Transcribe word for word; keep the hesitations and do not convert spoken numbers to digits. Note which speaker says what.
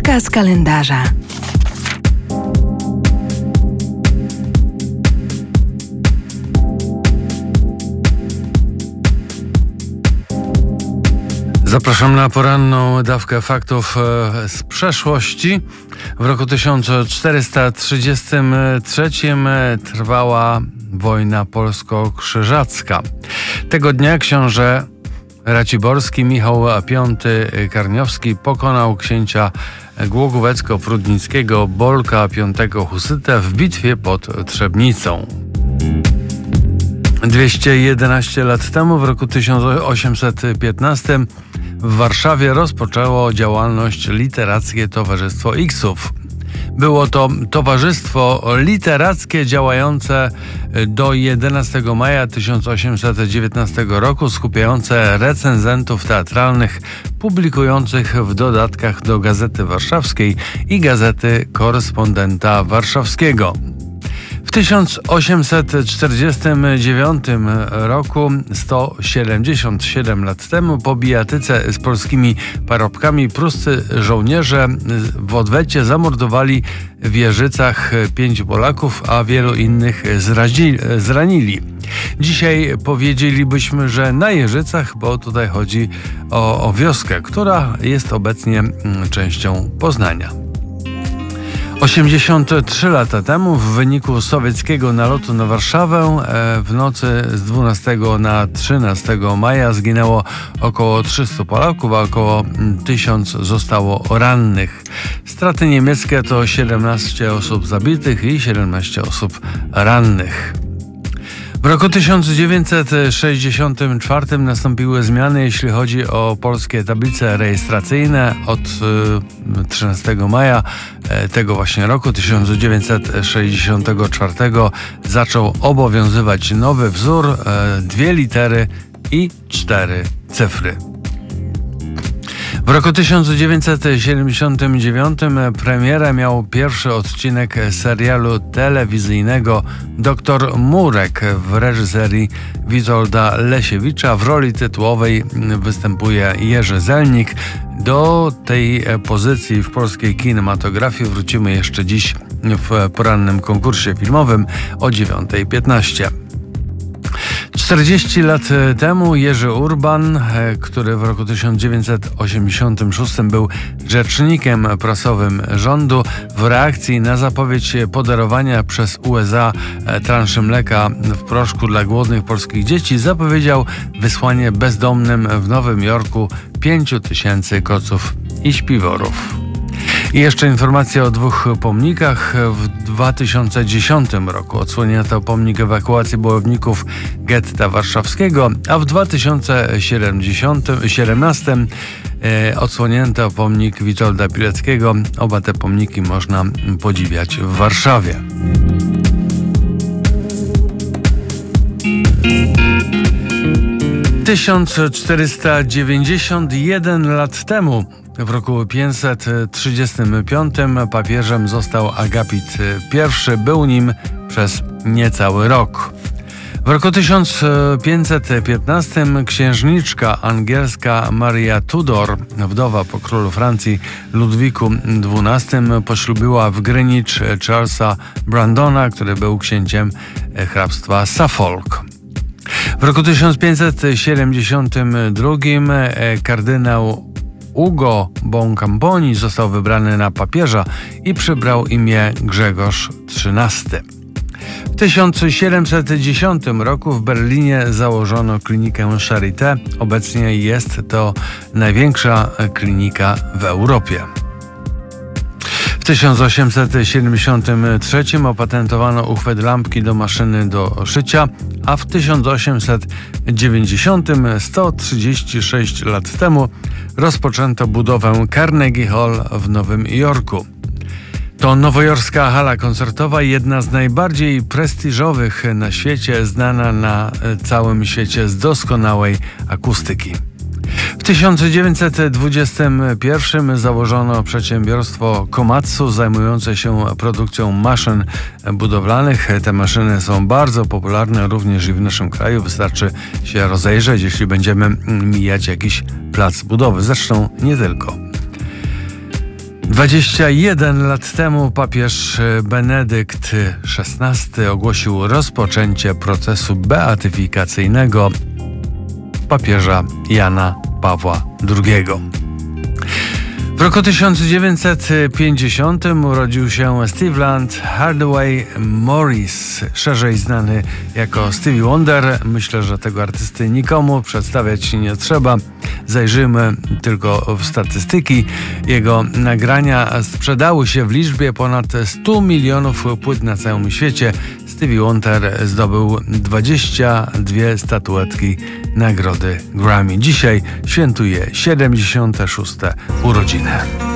Speaker 1: Wskaz kalendarza.
Speaker 2: Zapraszam na poranną dawkę faktów z przeszłości. W roku tysiąc czterysta trzydziestym trzecim trwała wojna polsko-krzyżacka. Tego dnia książę Raciborski Michał Piąty Karniowski pokonał księcia Głogówecko-Prudnickiego Bolka Piątego Husytę w bitwie pod Trzebnicą. dwieście jedenaście lat temu, w roku tysiąc osiemset piętnastym, w Warszawie rozpoczęło działalność literackie Towarzystwo Iksów. Było to towarzystwo literackie działające do jedenastego maja tysiąc osiemset dziewiętnastego roku, skupiające recenzentów teatralnych publikujących w dodatkach do Gazety Warszawskiej i Gazety Korespondenta Warszawskiego. W tysiąc osiemset czterdziestym dziewiątym roku, sto siedemdziesiąt siedem lat temu, po bijatyce z polskimi parobkami pruscy żołnierze w odwecie zamordowali w Jeżycach pięciu Polaków, a wielu innych zranili. Dzisiaj powiedzielibyśmy, że na Jeżycach, bo tutaj chodzi o, o wioskę, która jest obecnie częścią Poznania. osiemdziesiąt trzy lata temu w wyniku sowieckiego nalotu na Warszawę w nocy z dwunastego na trzynastego maja zginęło około trzystu Polaków, a około tysiąc zostało rannych. Straty niemieckie to siedemnaście osób zabitych i siedemnaście osób rannych. W roku tysiąc dziewięćset sześćdziesiątym czwartym nastąpiły zmiany, jeśli chodzi o polskie tablice rejestracyjne. Od y, trzynastego maja tego właśnie roku, tysiąc dziewięćset sześćdziesiątego czwartego, zaczął obowiązywać nowy wzór, y, dwie litery i cztery cyfry. W roku tysiąc dziewięćset siedemdziesiątym dziewiątym premierę miał pierwszy odcinek serialu telewizyjnego Doktor Murek w reżyserii Witolda Lesiewicza. W roli tytułowej występuje Jerzy Zelnik. Do tej pozycji w polskiej kinematografii wrócimy jeszcze dziś w porannym konkursie filmowym o dziewiątej piętnaście. czterdzieści lat temu Jerzy Urban, który w roku tysiąc dziewięćset osiemdziesiątym szóstym był rzecznikiem prasowym rządu, w reakcji na zapowiedź podarowania przez U S A transzy mleka w proszku dla głodnych polskich dzieci zapowiedział wysłanie bezdomnym w Nowym Jorku pięciu tysięcy koców i śpiworów. I jeszcze informacja o dwóch pomnikach. W dwa tysiące dziesiątym roku odsłonięto pomnik ewakuacji bojowników getta warszawskiego, a w dwa tysiące siedemnastym e, odsłonięto pomnik Witolda Pileckiego. Oba te pomniki można podziwiać w Warszawie. tysiąc czterysta dziewięćdziesiąt jeden lat temu, w roku pięćset trzydziestym piątym, papieżem został Agapit I. Był nim przez niecały rok. W roku tysiąc pięćset piętnastym księżniczka angielska Maria Tudor, wdowa po królu Francji Ludwiku dwunastym, poślubiła w Greenwich Charlesa Brandona, który był księciem hrabstwa Suffolk. W roku tysiąc pięćset siedemdziesiątym drugim kardynał Ugo Boncamponi został wybrany na papieża i przybrał imię Grzegorz trzynasty. W tysiąc siedemset dziesiątym roku w Berlinie założono klinikę Charité. Obecnie jest to największa klinika w Europie. W tysiąc osiemset siedemdziesiątym trzecim opatentowano uchwyt lampki do maszyny do szycia, a w tysiąc osiemset dziewięćdziesiątym, sto trzydzieści sześć lat temu, rozpoczęto budowę Carnegie Hall w Nowym Jorku. To nowojorska hala koncertowa, jedna z najbardziej prestiżowych na świecie, znana na całym świecie z doskonałej akustyki. W tysiąc dziewięćset dwudziestym pierwszym założono przedsiębiorstwo Komatsu zajmujące się produkcją maszyn budowlanych. Te maszyny są bardzo popularne również i w naszym kraju. Wystarczy się rozejrzeć, jeśli będziemy mijać jakiś plac budowy. Zresztą nie tylko. dwadzieścia jeden lat temu papież Benedykt szesnasty ogłosił rozpoczęcie procesu beatyfikacyjnego papieża Jana Pawła drugiego. W roku tysiąc dziewięćset pięćdziesiątym urodził się Cleveland Hardaway Morris, szerzej znany jako Stevie Wonder. Myślę, że tego artysty nikomu przedstawiać nie trzeba. Zajrzyjmy tylko w statystyki. Jego nagrania sprzedały się w liczbie ponad stu milionów płyt na całym świecie. Stevie Wonder zdobył dwadzieścia dwie statuetki nagrody Grammy. Dzisiaj świętuje siedemdziesiąte szóste urodziny.